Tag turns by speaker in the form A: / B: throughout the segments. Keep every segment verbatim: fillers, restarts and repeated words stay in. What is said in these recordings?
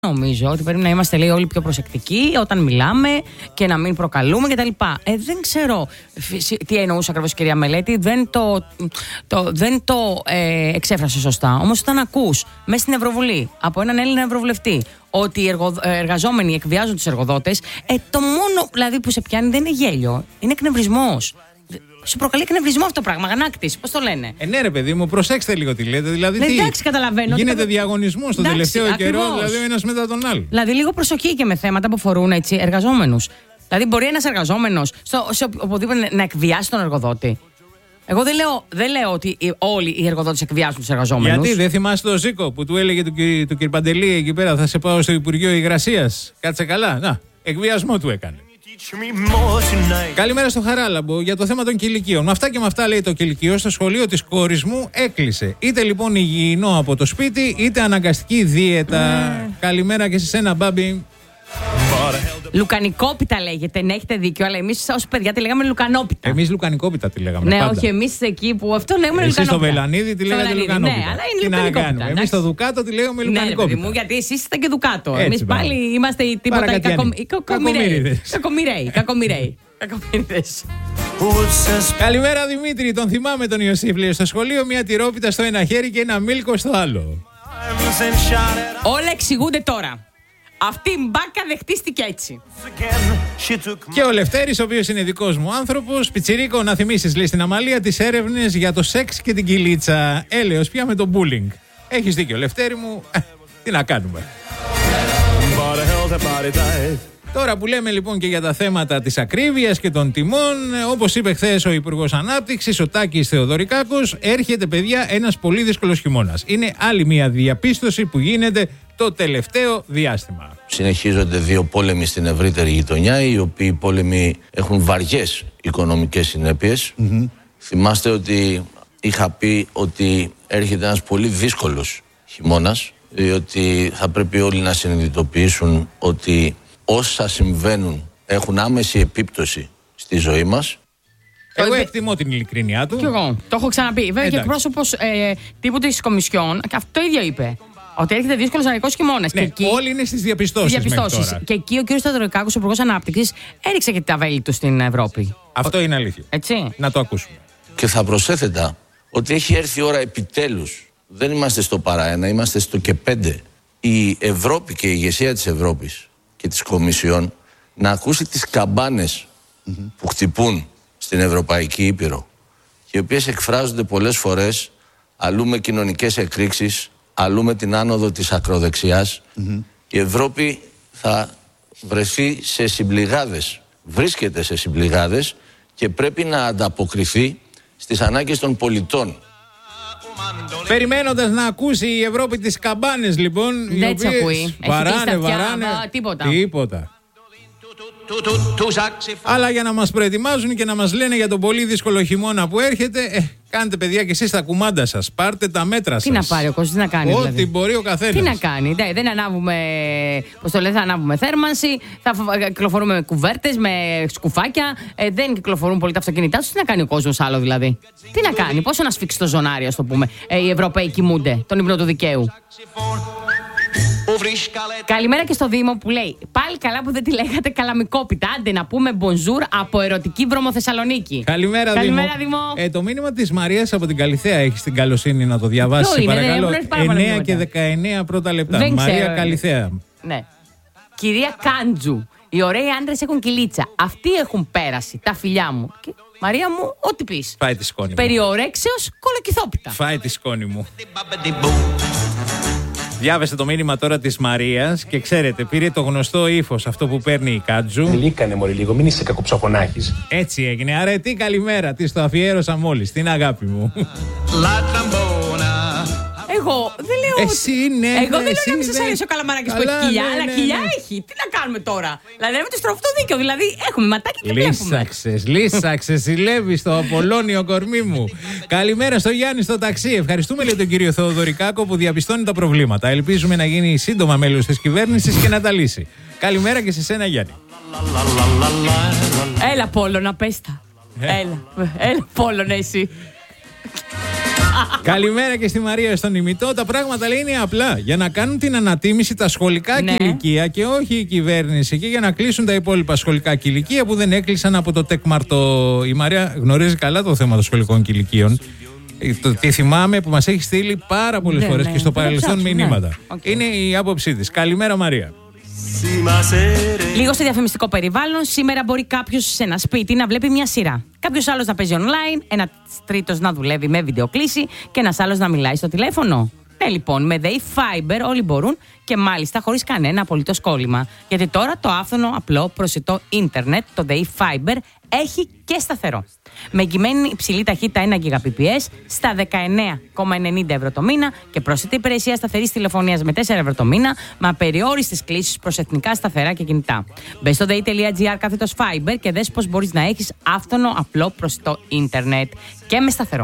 A: Νομίζω ότι πρέπει να είμαστε, λέει, όλοι πιο προσεκτικοί όταν μιλάμε και να μην προκαλούμε κτλ. Ε, δεν ξέρω τι εννοούσε ακριβώς η κυρία Μελέτη, δεν το, το, δεν το ε, εξέφρασε σωστά. Όμως, όταν ακούς μέσα στην Ευρωβουλή από έναν Έλληνα Ευρωβουλευτή ότι οι εργο, εργαζόμενοι εκβιάζουν τους εργοδότες, ε, το μόνο δηλαδή που σε πιάνει δεν είναι γέλιο, είναι εκνευρισμός. Σου προκαλεί εκνευρισμό αυτό το πράγμα, αγανάκτηση, πώς το λένε.
B: Ε, ναι, ρε παιδί μου, προσέξτε λίγο τι λέτε. Δηλαδή,
A: ναι,
B: τι,
A: εντάξει, καταλαβαίνω.
B: γίνεται διαγωνισμό στον τελευταίο ακριβώς. καιρό, δηλαδή ο ένας μετά τον άλλο.
A: Δηλαδή, λίγο προσοχή και με θέματα που αφορούν έτσι εργαζόμενους. Δηλαδή, μπορεί ένας εργαζόμενος σε οπουδήποτε να εκβιάσει τον εργοδότη. Εγώ δεν λέω, δεν λέω ότι όλοι οι εργοδότες εκβιάζουν τους εργαζόμενους.
B: Γιατί δεν θυμάσαι τον Ζήκο που του έλεγε του, του κ. Παντελή εκεί πέρα, θα σε πάω στο Υπουργείο Υγρασίας. Κάτσε καλά. Να, εκβιασμό του έκανε. Καλημέρα στο Χαράλαμπο για το θέμα των κηλικίων. Με αυτά και με αυτά, λέει, το κηλικείο στο σχολείο της κόρης μου έκλεισε. Είτε λοιπόν υγιεινό από το σπίτι, είτε αναγκαστική δίαιτα. Mm. Καλημέρα και σε σένα, Μπάμπη.
A: Λουκανικόπιτα λέγεται, ναι, έχετε δίκιο, αλλά εμείς ως παιδιά τη λέγαμε λουκανόπιτα.
B: Εμείς λουκανικόπιτα τη λέγαμε.
A: Ναι,
B: πάντα.
A: Όχι, εμείς εκεί που αυτό λέγαμε
B: εσείς
A: λουκανόπιτα.
B: Εσείς στο Βελανίδι τη λέγατε λουκανόπιτα.
A: Ναι, αλλά είναι λουκανικόπιτα.
B: Εμείς στο Δουκάτο τη λέγαμε λουκανικόπιτα.
A: Ναι, παιδί μου, γιατί εσείς είστε και Δουκάτο. Εμείς πάλι είμαστε οι τίποτα οι κακομοιραίοι. Κακομοιραίοι.
B: Καλημέρα, Δημήτρη. Τον θυμάμαι τον Ιωσήφ, λέει, στο σχολείο μια τυρόπιτα στο ένα χέρι και ένα μίλκο στο άλλο.
A: Όλα εξηγούνται τώρα. Αυτή η μπάκα δεχτίστηκε έτσι.
B: Και ο Λευτέρης, ο οποίος είναι δικός μου άνθρωπος, πιτσιρίκο, να θυμίσεις, λέει, στην Αμαλία τις έρευνες για το σεξ και την κυλίτσα. Έλεος πια με το bullying. Έχεις δίκιο, Λευτέρη μου. Ε, τι να κάνουμε. Τώρα που λέμε λοιπόν και για τα θέματα της ακρίβειας και των τιμών, όπως είπε χθες ο Υπουργός Ανάπτυξης, ο Τάκης Θεοδωρικάκος, έρχεται, παιδιά, ένας πολύ δύσκολος χειμώνας. Είναι άλλη μια διαπίστωση που γίνεται το τελευταίο διάστημα.
C: Συνεχίζονται δύο πόλεμοι στην ευρύτερη γειτονιά, οι οποίοι πόλεμοι έχουν βαριές οικονομικές συνέπειες. Mm-hmm. Θυμάστε ότι είχα πει ότι έρχεται ένας πολύ δύσκολος χειμώνας, διότι θα πρέπει όλοι να συνειδητοποιήσουν ότι όσα συμβαίνουν έχουν άμεση επίπτωση στη ζωή μας.
B: Εγώ εκτιμώ την ειλικρίνειά του.
A: Κι εγώ. Το έχω ξαναπεί. Βέβαια, και εκπρόσωπος ε, τύπου της Κομισιόν, και αυτό το ίδιο είπε. Ότι έρχεται δύσκολος αναρρικός χειμώνας.
B: Ναι,
A: εκεί,
B: όλοι είναι στις διαπιστώσεις.
A: διαπιστώσεις. Και εκεί ο κ. Θεοδωρικάκος, ο Υπουργός Ανάπτυξης, έριξε και τα βέλη του στην Ευρώπη.
B: Αυτό ο... είναι αλήθεια.
A: Έτσι.
B: Να το ακούσουμε.
C: Και θα προσέθετα ότι έχει έρθει η ώρα επιτέλους. Δεν είμαστε στο παρά ένα, είμαστε στο και πέντε. Η Ευρώπη και η ηγεσία της Ευρώπης και της Κομισιόν να ακούσει τις καμπάνες mm-hmm. που χτυπούν στην Ευρωπαϊκή Ήπειρο και οι οποίες εκφράζονται πολλές φορές αλλού με κοινωνικές εκρήξεις, αλλού με την άνοδο της ακροδεξιάς. Mm-hmm. Η Ευρώπη θα βρεθεί σε συμπληγάδες, βρίσκεται σε συμπληγάδες και πρέπει να ανταποκριθεί στις ανάγκες των πολιτών.
B: Περιμένοντας να ακούσει η Ευρώπη τις καμπάνες, λοιπόν,
A: δεν
B: οι οποίες βαράνε, βαράνε,
A: τίποτα.
B: τίποτα. Αλλά για να μας προετοιμάζουν και να μας λένε για τον πολύ δύσκολο χειμώνα που έρχεται, ε, κάντε, παιδιά, και εσείς τα κουμάντα σας. Πάρτε τα μέτρα σας.
A: Τι να πάρει ο κόσμος, τι να κάνει.
B: Ό,τι
A: δηλαδή.
B: μπορεί ο καθένας.
A: Τι να κάνει. Δεν, δεν ανάβουμε, πώς το λέτε, θα ανάβουμε θέρμανση, θα κυκλοφορούμε με κουβέρτες, με σκουφάκια. Ε, δεν κυκλοφορούν πολύ τα αυτοκίνητά τους. Τι να κάνει ο κόσμος άλλο, δηλαδή. Τι να κάνει, πόσο να σφίξει το ζωνάρι, ας το πούμε. Ε, οι Ευρωπαίοι κοιμούνται, τον ύπνο του δικαίου. Καλημέρα και στο Δήμο που λέει: πάλι καλά που δεν τη λέγατε καλαμικόπιτα. Άντε να πούμε μπονζούρ από ερωτική Βρώμο Θεσσαλονίκη.
B: Καλημέρα, Καλημέρα Δήμο. Δήμο. Ε, το μήνυμα της Μαρίας από την Καλιθέα έχει την καλοσύνη να το διαβάσει, παρακαλώ. εννέα και δεκαεννέα πρώτα λεπτά.
A: Δεν
B: Μαρία
A: ξέρω,
B: Καλιθέα.
A: Ναι. Κυρία Κάντζου, οι ωραίοι άντρες έχουν κυλίτσα. Αυτοί έχουν πέρασει, τα φιλιά μου. Και, Μαρία μου, ό,τι πεις.
B: Φάει τη σκόνη μου.
A: Περιορέξεως κολοκυθόπιτα.
B: Φάει τη σκόνη μου. Διάβασε το μήνυμα τώρα της Μαρίας και ξέρετε, πήρε το γνωστό ύφος αυτό που παίρνει η Κάτζου.
D: Λίκανε μωρή λίγο, μην είσαι κακοψοφωνάχης.
B: Έτσι έγινε. Άρα τι καλημέρα, της το αφιέρωσα μόλις, την αγάπη μου.
A: Εγώ δεν λέω.
B: Εσύ ναι.
A: Εγώ δεν
B: εσύ,
A: λέω να μην σας
B: ναι.
A: αρέσει ο Καλαμαράκης που έχει κοιλιά,
B: ναι,
A: αλλά
B: ναι,
A: κοιλιά
B: ναι.
A: έχει. Τι να κάνουμε τώρα. Δηλαδή με το στροφό το δίκιο. Δηλαδή έχουμε ματάκι και βλέπουμε.
B: Λύσαξες, λύσαξες, συλλεύει στο Απολώνιο κορμί μου. Καλημέρα στο Γιάννη στο ταξί. Ευχαριστούμε, λέει, τον κύριο Θεοδωρικάκο που διαπιστώνει τα προβλήματα. Ελπίζουμε να γίνει σύντομα μέλος της κυβέρνησης και να τα λύσει. Καλημέρα και σε σένα, Γιάννη.
A: Έλα, Πόλωνα, πες τα. Έλα, έλα, Πόλωνα, εσύ.
B: Καλημέρα και στη Μαρία στον ημιτό. Τα πράγματα λέει είναι απλά. Για να κάνουν την ανατίμηση τα σχολικά
A: Ναι.
B: κηλικεία και όχι η κυβέρνηση, και για να κλείσουν τα υπόλοιπα σχολικά κηλικεία που δεν έκλεισαν από το τεκμαρτό. Η Μαρία γνωρίζει καλά το θέμα των σχολικών κηλικείων. Το τι θυμάμαι που μας έχει στείλει πάρα πολλές
A: Ναι,
B: φορές
A: ναι.
B: και στο
A: Θα το
B: παρελθόν
A: ψάξω,
B: μηνύματα.
A: ναι. Οκ.
B: Είναι η άποψή της. Καλημέρα, Μαρία.
A: Λίγο σε διαφημιστικό περιβάλλον, σήμερα μπορεί κάποιος σε ένα σπίτι να βλέπει μια σειρά. Κάποιος άλλος να παίζει online, ένας τρίτος να δουλεύει με βιντεοκλήση και ένας άλλος να μιλάει στο τηλέφωνο. Ναι, λοιπόν, με ΔΕΗ Fiber όλοι μπορούν και μάλιστα χωρίς κανένα απολύτως κόλλημα. Γιατί τώρα το άφθονο, απλό, προσιτό ίντερνετ, το ΔΕΗ Fiber, έχει και σταθερό. Με εγγυημένη υψηλή ταχύτητα ένα Gbps στα δεκαεννέα κόμμα ενενήντα ευρώ το μήνα και πρόσθετη υπηρεσία σταθερής τηλεφωνίας με τέσσερα ευρώ το μήνα, με απεριόριστες κλήσεις προς εθνικά σταθερά και κινητά. Μπες στο dei.gr κάθετος Fiber και δες πώς μπορείς να έχεις άφθονο, απλό, προσιτό ίντερνετ και με σταθερό.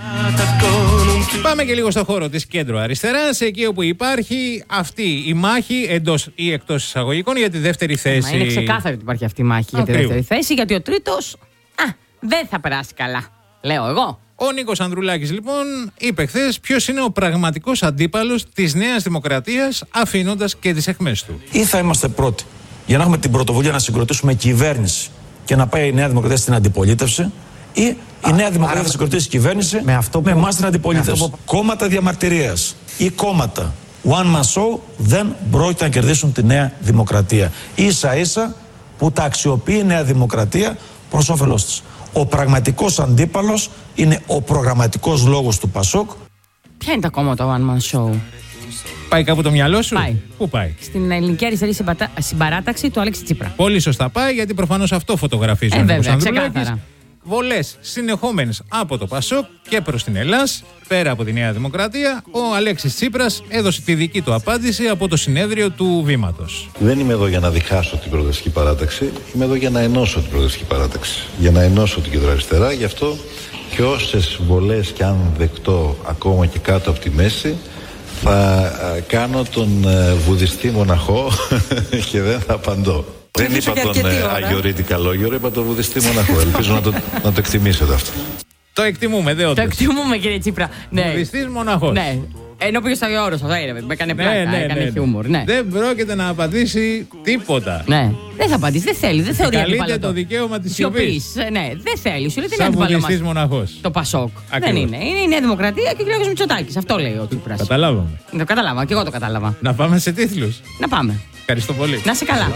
B: Πάμε και λίγο στο χώρο της κέντρο αριστεράς, εκεί όπου υπάρχει αυτή η μάχη εντός ή εκτός εισαγωγικών για τη δεύτερη θέση.
A: Μα είναι ξεκάθαρο ότι υπάρχει αυτή η μάχη για τη
B: Ακριβώς.
A: δεύτερη θέση, γιατί ο τρίτος α, δεν θα περάσει καλά. Λέω εγώ.
B: Ο Νίκος Ανδρουλάκης λοιπόν είπε χθες ποιος είναι ο πραγματικός αντίπαλος της Νέας Δημοκρατίας, αφήνοντας και τις αιχμές του.
E: Ή θα είμαστε πρώτοι για να έχουμε την πρωτοβουλία να συγκροτήσουμε κυβέρνηση και να πάει η Νέα Δημοκρατία στην αντιπολίτευση, ή η Νέα Δημοκρατία θα συγκροτήσει κυβέρνηση με, αυτό που... με εμάς στην αντιπολίτευση. Που... Κόμματα διαμαρτυρίας ή κόμματα one man show δεν πρόκειται να κερδίσουν τη Νέα Δημοκρατία. Ίσα ίσα που τα αξιοποιεί η Νέα Δημοκρατία προς όφελός της. Ο πραγματικός αντίπαλος είναι ο προγραμματικός λόγος του Πασόκ.
A: Ποια είναι τα κόμματα One Man Show?
B: Πάει κάπου το μυαλό σου?
A: Πάει.
B: Πού πάει?
A: Στην ελληνική αριστερή συμπατα... συμπαράταξη του Αλέξη Τσίπρα.
B: Πολύ σωστά πάει, γιατί προφανώς αυτό φωτογραφίζει
A: Ε,
B: ο Νίκος
A: βέβαια,
B: Ανδρουλάκης.
A: ξεκάθαρα.
B: Βολές συνεχόμενες από το Πασόκ και προς την Ελλάς, πέρα από τη Νέα Δημοκρατία. Ο Αλέξης Τσίπρας έδωσε τη δική του απάντηση από το συνέδριο του Βήματος.
F: Δεν είμαι εδώ για να διχάσω την Προοδευτική Παράταξη, είμαι εδώ για να ενώσω την Προοδευτική Παράταξη. Για να ενώσω την κεντροαριστερά, γι' αυτό και όσες βολές και αν δεκτώ ακόμα και κάτω από τη μέση, θα α, κάνω τον α, βουδιστή μοναχό και δεν θα απαντώ. Δεν είπα τον ε, Αγιορείτη Καλόγερο, είπα τον βουδιστή μοναχό. Ελπίζω να το, να το εκτιμήσετε αυτό.
B: Το εκτιμούμε, δε όντως.
A: Το εκτιμούμε, κύριε Τσίπρα. Ναι.
B: Βουδιστής μοναχός.
A: Ναι. Ενώ πήγε στο Άγιο Όρος, αυτό είναι. Με έκανε πλάκα,
B: Ναι, ναι,
A: έκανε
B: ναι, ναι.
A: χιούμορ. Ναι.
B: Δεν πρόκειται να απαντήσει τίποτα.
A: Ναι. Δεν θα απαντήσει, δεν θέλει, δεν θεωρεί
B: Καλείται
A: αντίπαλο.
B: το δικαίωμα της σιωπής.
A: Σιωπής. Ε, Ναι, δεν θέλει. Σου λέει δεν είναι
B: Σαν
A: αντίπαλο
B: βουδιστής
A: μας.
B: μοναχός.
A: Το Πασόκ.
B: Ακριβώς.
A: Δεν είναι. Είναι η Νέα Δημοκρατία και ο κ. Μητσοτάκης. Αυτό λέει ο Τσίπρας.
B: Καταλάβαμε.
A: Το κατάλαβα, και εγώ το κατάλαβα.
B: Να πάμε σε τίτλους.
A: Να πάμε.
B: Ευχαριστώ πολύ.
A: Να είσαι καλά.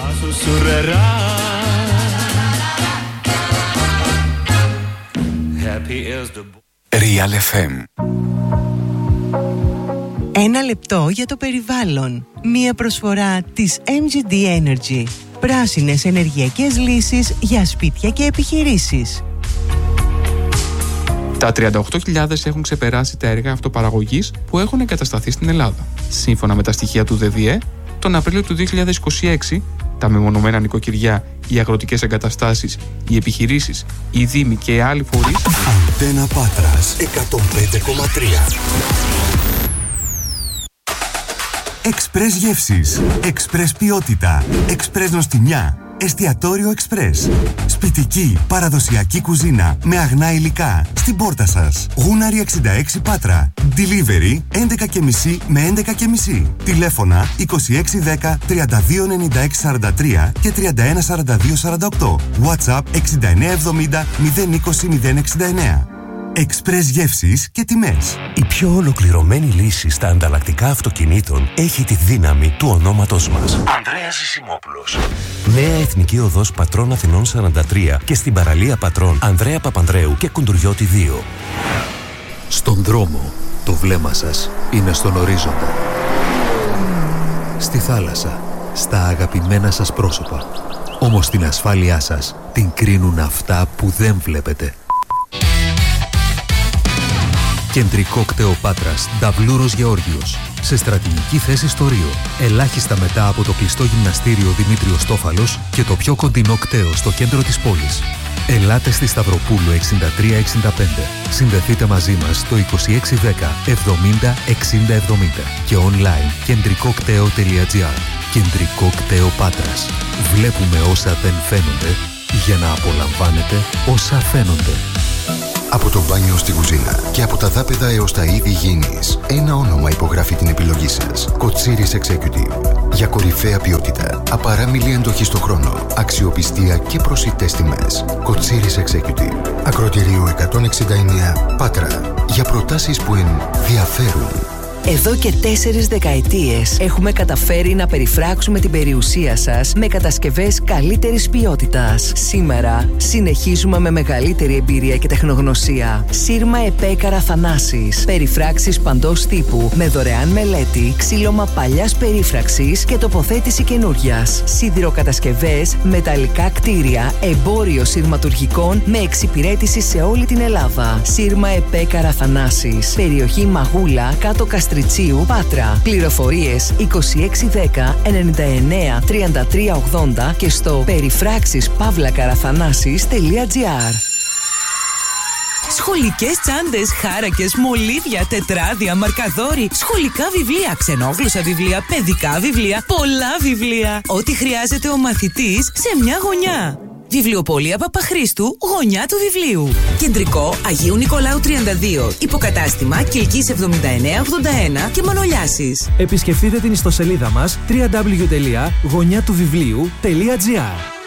G: Real εφ εμ.
H: Ένα λεπτό για το περιβάλλον. Μία προσφορά της εμ τζι ντι Energy. Πράσινες ενεργειακές λύσεις για σπίτια και επιχειρήσεις.
I: Τα τριάντα οκτώ χιλιάδες έχουν ξεπεράσει τα έργα αυτοπαραγωγής που έχουν εγκατασταθεί στην Ελλάδα. Σύμφωνα με τα στοιχεία του ΔΔΕ, τον Απρίλιο του δύο χιλιάδες είκοσι έξι, τα μεμονωμένα νοικοκυριά, οι αγροτικές εγκαταστάσεις, οι επιχειρήσεις, οι δήμοι και οι άλλοι φορείς.
G: Αντένα Πάτρας εκατόν πέντε κόμμα τρία. Εξπρές γεύσεις, εξπρές ποιότητα, εξπρές νοστιμιά, εστιατόριο εξπρές. Σπιτική, παραδοσιακή κουζίνα με αγνά υλικά στην πόρτα σας. Γούναρη εξήντα έξι Πάτρα. Delivery έντεκα και μισή με έντεκα και μισή. Τηλέφωνα είκοσι έξι δέκα τριάντα δύο ενενήντα έξι σαράντα τρία και τριάντα ένα σαράντα δύο σαράντα οκτώ. WhatsApp εξήντα εννέα εβδομήντα μηδέν είκοσι μηδέν εξήντα εννέα. Εξπρές γεύσεις και τιμές.
J: Η πιο ολοκληρωμένη λύση στα ανταλλακτικά αυτοκινήτων έχει τη δύναμη του ονόματος μας. Ανδρέας Ζησιμόπουλος. Νέα Εθνική Οδός Πατρών Αθηνών σαράντα τρία και στην παραλία Πατρών Ανδρέα Παπανδρέου και Κουντουριώτη δύο.
K: Στον δρόμο, το βλέμμα σας είναι στον ορίζοντα. Στη θάλασσα, στα αγαπημένα σας πρόσωπα. Όμως την ασφάλειά σας την κρίνουν αυτά που δεν βλέπετε. Κεντρικό κτέο Πάτρας, Νταβλούρος Γεώργιος. Σε στρατηγική θέση στο Ρίο. Ελάχιστα μετά από το κλειστό γυμναστήριο Δημήτριος Τόφαλος και το πιο κοντινό κτέο στο κέντρο της πόλης. Ελάτε στη Σταυροπούλου εξήντα τρία εξήντα πέντε. Συνδεθείτε μαζί μας στο είκοσι έξι δέκα εβδομήντα εξήντα εβδομήντα και online κεντρικοκτέο τελεία τζι άρ. Κεντρικό κτέο Πάτρας. Βλέπουμε όσα δεν φαίνονται για να απολαμβάνετε όσα φαίνονται.
G: Από το μπάνιο στη κουζίνα και από τα δάπεδα έως τα είδη υγιεινής, ένα όνομα υπογράφει την επιλογή σας. Κοτσίρις Executive. Για κορυφαία ποιότητα, απαράμιλη εντοχή στο χρόνο, αξιοπιστία και προσιτές τιμές. Κοτσίρις Executive. Ακροτηρίου εκατόν εξήντα εννέα Πάτρα. Για προτάσεις που ενδιαφέρουν.
L: Εδώ και τέσσερις δεκαετίες έχουμε καταφέρει να περιφράξουμε την περιουσία σας με κατασκευές καλύτερης ποιότητας. Σήμερα συνεχίζουμε με μεγαλύτερη εμπειρία και τεχνογνωσία. Σύρμα ΕΠΕ Καραθανάσης. Περιφράξεις παντός τύπου με δωρεάν μελέτη, ξύλωμα παλιάς περίφραξης και τοποθέτηση καινούριας. Σιδηροκατασκευές, μεταλλικά κτίρια, εμπόριο σειρματουργικών με εξυπηρέτηση σε όλη την Ελλάδα. Σύρμα ΕΠΕ Καραθανάσης. Περιοχή Μαγούλα, κάτω Καστριτσίου, Πάτρα. Πληροφορίες είκοσι έξι δέκα ενενήντα εννέα τριάντα τρία ογδόντα και στο περιφράξεις παύλα καραθανάσης τελεία τζι άρ.
M: Σχολικές τσάντες, χάρακες, μολύβια, τετράδια, μαρκαδόροι, σχολικά βιβλία, ξενόγλωσσα βιβλία, παιδικά βιβλία, πολλά βιβλία. Ό,τι χρειάζεται ο μαθητής σε μια γωνιά. Βιβλιοπωλεία Παπαχρήστου, γωνιά του βιβλίου. Κεντρικό Αγίου Νικολάου τριάντα δύο. Υποκατάστημα Κιλκής εβδομήντα εννέα ογδόντα ένα και Μανολιάσης.
N: Επισκεφτείτε την ιστοσελίδα μας double-u double-u double-u τελεία γωνιά του βιβλίου τελεία τζι άρ.